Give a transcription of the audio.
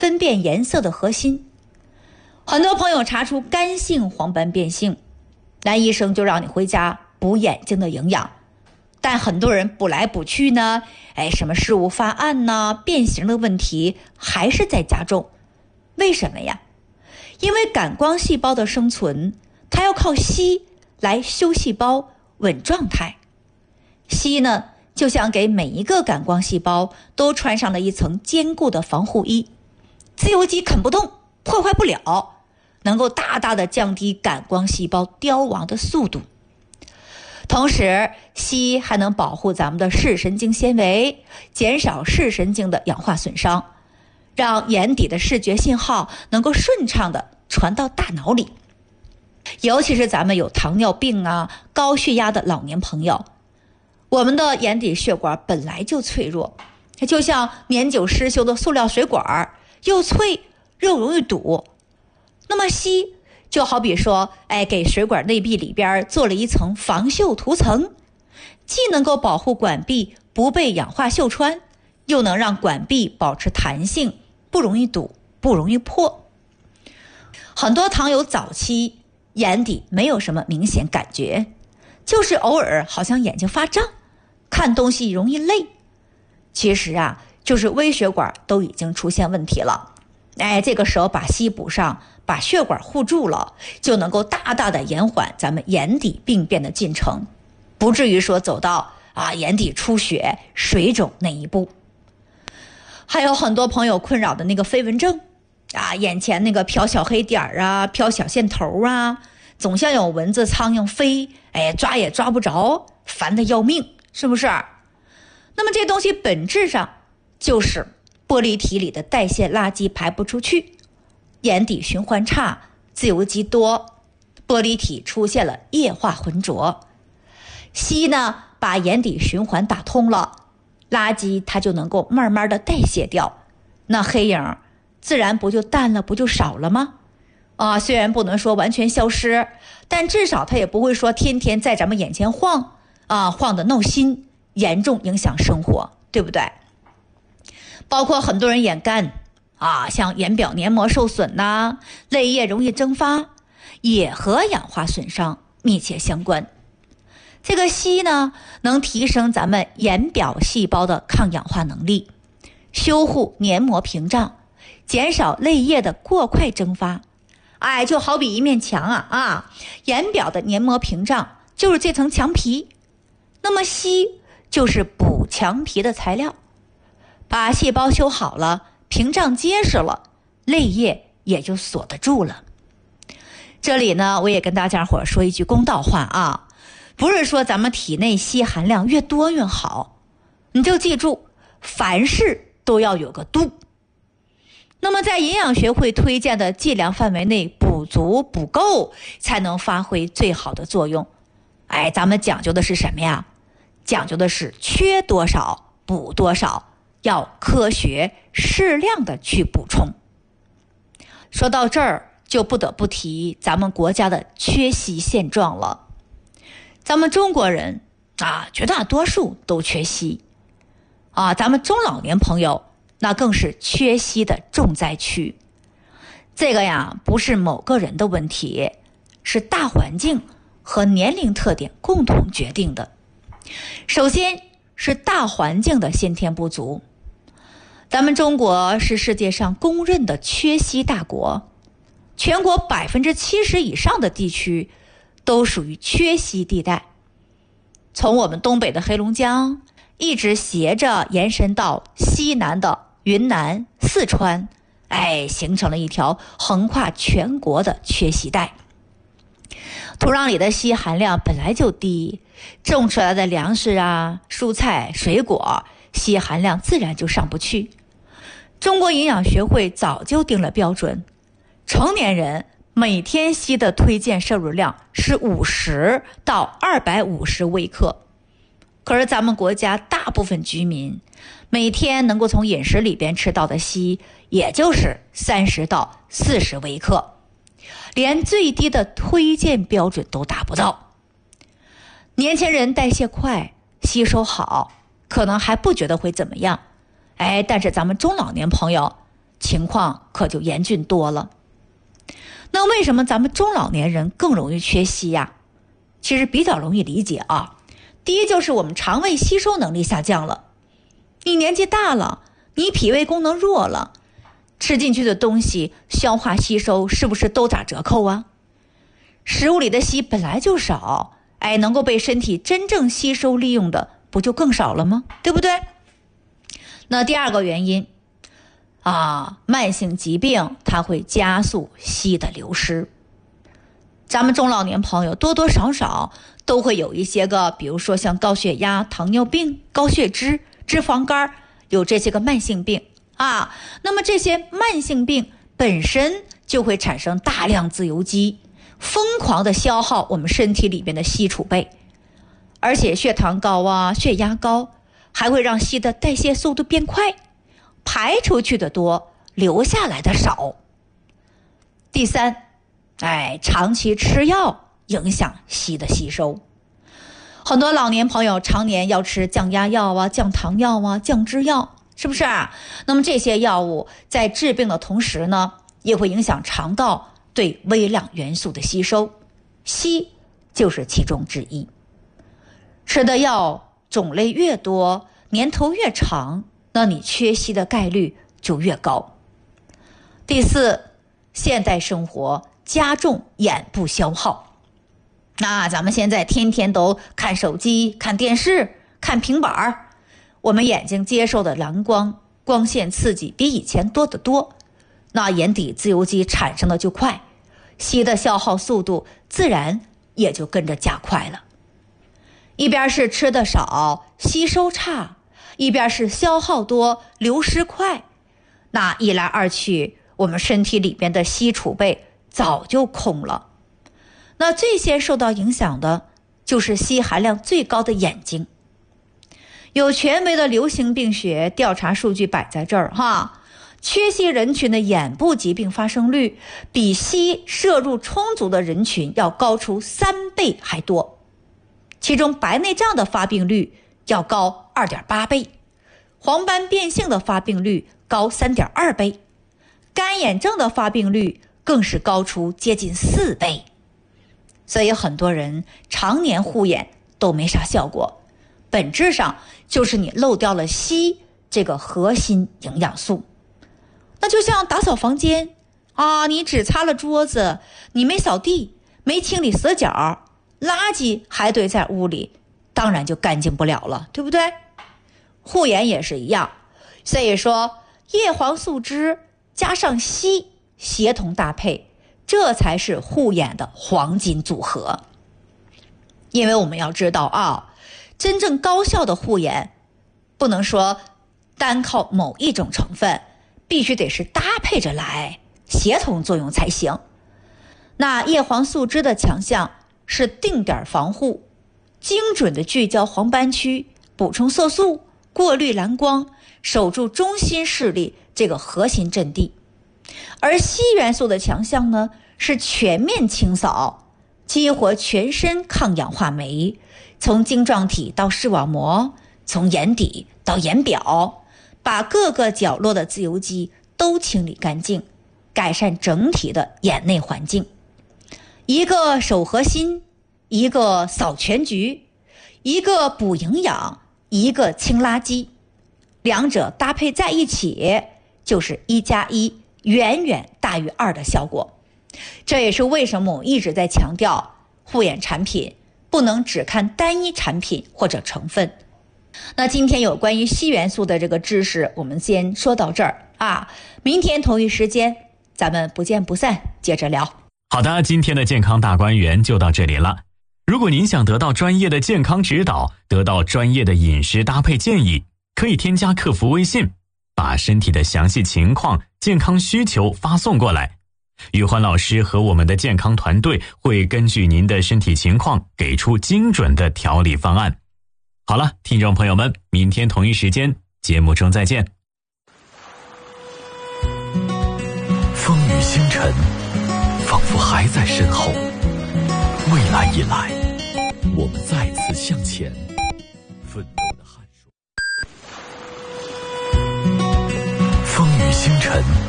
分辨颜色的核心。很多朋友查出干性黄斑变性，那医生就让你回家补眼睛的营养。但很多人补来补去呢，什么视物发暗呢，变形的问题还是在加重。为什么呀？因为感光细胞的生存，它要靠硒来修细胞、稳状态。硒呢，就像给每一个感光细胞都穿上了一层坚固的防护衣，自由基啃不动，破坏不了，能够大大的降低感光细胞凋亡的速度。同时，硒还能保护咱们的视神经纤维，减少视神经的氧化损伤，让眼底的视觉信号能够顺畅的传到大脑里。尤其是咱们有糖尿病啊、高血压的老年朋友，我们的眼底血管本来就脆弱，就像年久失修的塑料水管，又脆又容易堵。那么硒就好比说，给水管内壁里边做了一层防锈涂层，既能够保护管壁不被氧化锈穿，又能让管壁保持弹性，不容易堵，不容易破。很多糖友早期眼底没有什么明显感觉，就是偶尔好像眼睛发胀，看东西容易累。其实啊，就是微血管都已经出现问题了。这个时候把硒补上，把血管护住了，就能够大大的延缓咱们眼底病变的进程，不至于说走到眼底出血、水肿那一步。还有很多朋友困扰的那个飞蚊症眼前那个飘小黑点啊，飘小线头啊，总像有蚊子苍蝇飞，抓也抓不着，烦得要命，是不是？那么这东西本质上就是玻璃体里的代谢垃圾排不出去，眼底循环差，自由基多，玻璃体出现了液化浑浊。硒呢，把眼底循环打通了，垃圾它就能够慢慢的代谢掉，那黑影自然不就淡了，不就少了吗？虽然不能说完全消失，但至少它也不会说天天在咱们眼前晃晃得闹心，严重影响生活，对不对？包括很多人眼干像眼表黏膜受损呐，泪液容易蒸发，也和氧化损伤密切相关。这个硒呢，能提升咱们眼表细胞的抗氧化能力，修护黏膜屏障，减少泪液的过快蒸发。就好比一面墙眼表的黏膜屏障就是这层墙皮，那么硒就是补墙皮的材料，把细胞修好了，屏障结实了，泪液也就锁得住了。这里呢，我也跟大家伙说一句公道话不是说咱们体内硒含量越多越好，你就记住，凡事都要有个度。那么在营养学会推荐的剂量范围内补足补够，才能发挥最好的作用。咱们讲究的是什么呀？讲究的是缺多少补多少，要科学适量的去补充。说到这儿，就不得不提咱们国家的缺硒现状了。咱们中国人绝大多数都缺硒咱们中老年朋友那更是缺硒的重灾区。这个呀，不是某个人的问题，是大环境和年龄特点共同决定的。首先是大环境的先天不足。咱们中国是世界上公认的缺硒大国，全国70%以上的地区都属于缺硒地带。从我们东北的黑龙江一直斜着延伸到西南的云南、四川，形成了一条横跨全国的缺硒带。土壤里的硒含量本来就低，种出来的粮食蔬菜、水果，硒含量自然就上不去。中国营养学会早就定了标准，成年人每天硒的推荐摄入量是50到250微克。可是咱们国家大部分居民每天能够从饮食里边吃到的硒也就是30到40微克，连最低的推荐标准都达不到。年轻人代谢快，吸收好，可能还不觉得会怎么样，但是咱们中老年朋友情况可就严峻多了。那为什么咱们中老年人更容易缺硒呀？其实比较容易理解啊。第一就是我们肠胃吸收能力下降了，你年纪大了，你脾胃功能弱了，吃进去的东西消化吸收是不是都打折扣啊？食物里的硒本来就少，能够被身体真正吸收利用的不就更少了吗？对不对？那第二个原因慢性疾病它会加速硒的流失。咱们中老年朋友多多少少都会有一些个，比如说像高血压、糖尿病、高血脂、脂肪肝，有这些个慢性病那么这些慢性病本身就会产生大量自由基，疯狂的消耗我们身体里边的硒储备，而且血糖高血压高还会让硒的代谢速度变快，排出去的多，留下来的少。第三，长期吃药影响硒的吸收。很多老年朋友常年要吃降压药降糖药降脂药，是不是那么这些药物在治病的同时呢，也会影响肠道对微量元素的吸收，硒就是其中之一。吃的药种类越多，年头越长，那你缺硒的概率就越高。第四，现代生活加重眼部消耗。那咱们现在天天都看手机、看电视、看平板，我们眼睛接受的蓝光、光线刺激比以前多得多，那眼底自由基产生的就快，硒的消耗速度自然也就跟着加快了。一边是吃的少，吸收差，一边是消耗多，流失快，那一来二去，我们身体里边的硒储备早就空了。那最先受到影响的就是硒含量最高的眼睛。有权威的流行病学调查数据摆在这儿缺硒人群的眼部疾病发生率比硒摄入充足的人群要高出3倍还多，其中白内障的发病率要高 2.8 倍，黄斑变性的发病率高 3.2 倍，干眼症的发病率更是高出接近4倍。所以很多人常年护眼都没啥效果，本质上就是你漏掉了硒这个核心营养素。那就像打扫房间你只擦了桌子，你没扫地，没清理死角，垃圾还堆在屋里，当然就干净不了了，对不对？护眼也是一样，所以说叶黄素汁加上硒协同搭配，这才是护眼的黄金组合。因为我们要知道真正高效的护眼不能说单靠某一种成分，必须得是搭配着来，协同作用才行。那叶黄素汁的强项是定点防护，精准的聚焦黄斑区，补充色素，过滤蓝光，守住中心视力这个核心阵地。而硒元素的强项呢，是全面清扫，激活全身抗氧化酶，从晶状体到视网膜，从眼底到眼表，把各个角落的自由基都清理干净，改善整体的眼内环境。一个守核心，一个扫全局，一个补营养，一个清垃圾，两者搭配在一起，就是1+1远远大于2的效果。这也是为什么我一直在强调，护眼产品不能只看单一产品或者成分。那今天有关于硒元素的这个知识，我们先说到这儿明天同一时间咱们不见不散，接着聊。 好的，今天的健康大观园就到这里了。如果您想得到专业的健康指导，得到专业的饮食搭配建议，可以添加客服微信，把身体的详细情况、健康需求发送过来。宇欢老师和我们的健康团队会根据您的身体情况给出精准的调理方案。好了，听众朋友们，明天同一时间节目中再见。 风雨星辰仿佛还在身后，未来已来，我们再次向前，奋斗的汗水。风雨星辰